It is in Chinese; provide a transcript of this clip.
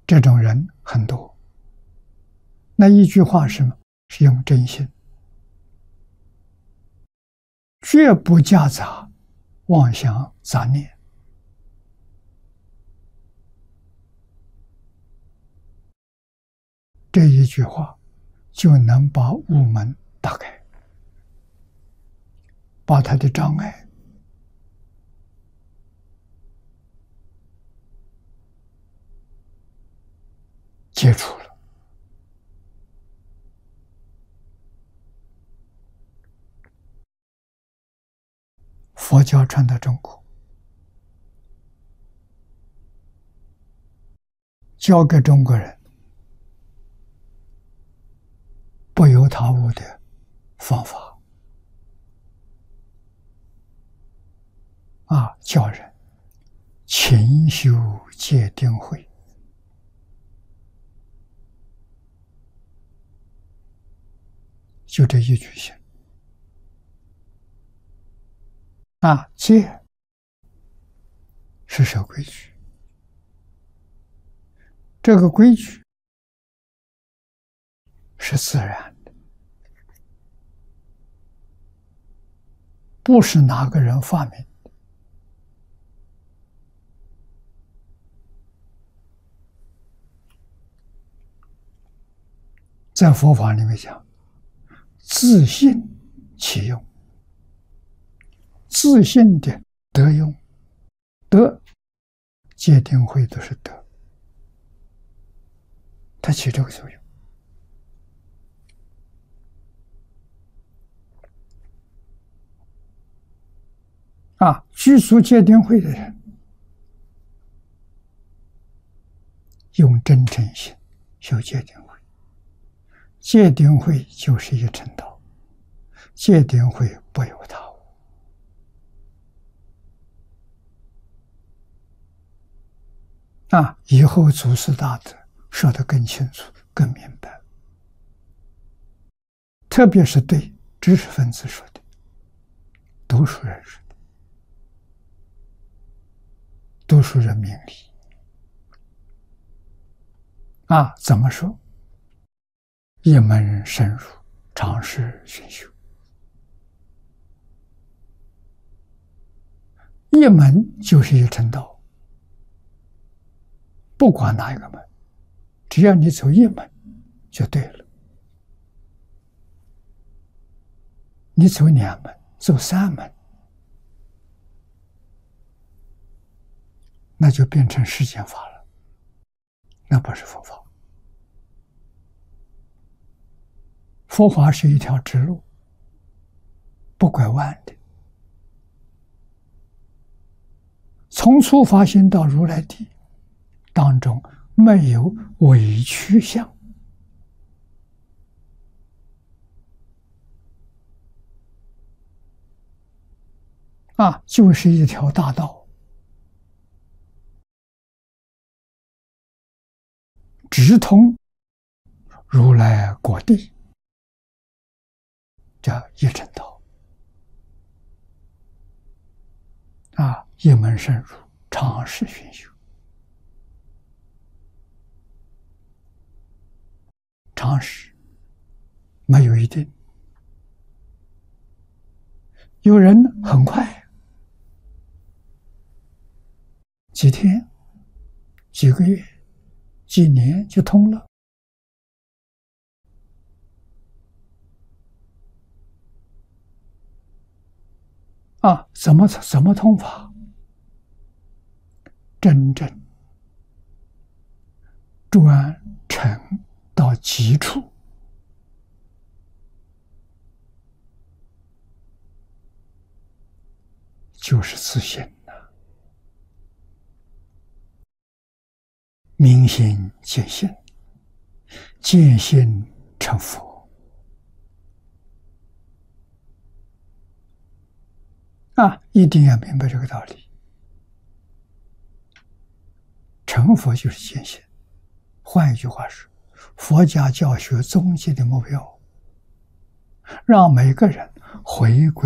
这种人很多。那一句话是什么？是用真心，绝不夹杂妄想杂念。这一句话就能把悟门打开，把他的障碍解除了。佛教传到中国，教给中国人不由他悟的方法教人勤修戒定慧，就这一句行戒是守规矩，这个规矩是自然的，不是哪个人发明的。在佛法里面讲，自信其用，自信的德用，德戒定慧都是德，它起这个作用。具足戒定慧的人，用真诚心修戒定慧，戒定慧就是一乘道，戒定慧不由他悟。以后祖师大德说得更清楚、更明白，特别是对知识分子说的、读书人说的。读书人明理怎么说？一门深入，常识熏修。一门就是一乘道，不管哪一个门，只要你走一门就对了。你走两门，走三门，那就变成世间法了，那不是佛法。佛法是一条直路，不拐弯的，从初发心到如来地当中没有委曲相。就是一条大道，直通如来果地，叫一乘道。一门深入，常识熏修。常识没有一定，有人很快，几天、几个月、几年就通了。怎么通法？真正专诚到极处，就是自信了。明心见性，见性成佛。一定要明白这个道理。成佛就是见性。换一句话说，佛家教学终极的目标，让每个人回归